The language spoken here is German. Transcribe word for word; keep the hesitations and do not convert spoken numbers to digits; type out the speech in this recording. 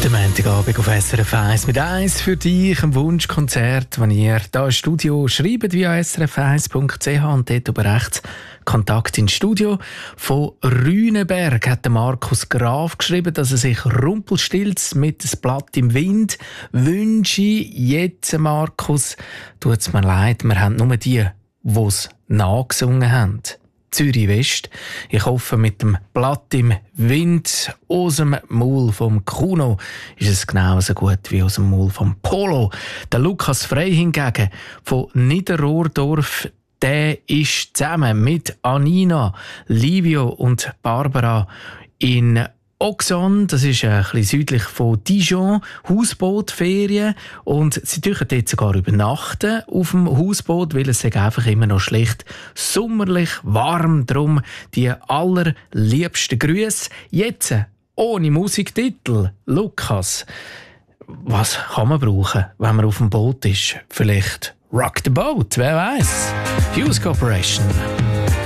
Der Montagabend auf S R F eins mit eins für dich, ein Wunschkonzert, wenn ihr hier im Studio schreibt via s r f eins punkt c h und dort oben rechts Kontakt ins Studio. Von Rüneberg hat der Markus Graf geschrieben, dass er sich rumpelstilz mit dem Blatt im Wind wünsche. Jetzt, Markus, tut es mir leid, wir haben nur die, die es nachgesungen haben. Zürich West. Ich hoffe, mit dem Blatt im Wind aus dem Maul vom Kuno ist es genauso gut wie aus dem Maul vom Polo. Der Lukas Frey hingegen von Niederrohrdorf, der ist zusammen mit Anina, Livio und Barbara in Auxonne, das ist ein bisschen südlich von Dijon, Hausbootferien, und sie dürfen dort sogar übernachten auf dem Hausboot, weil es einfach immer noch schlicht sommerlich warm. Drum die allerliebsten Grüße. Jetzt ohne Musiktitel. Lukas, was kann man brauchen, wenn man auf dem Boot ist? Vielleicht Rock the Boat, wer weiß? Fuse Corporation.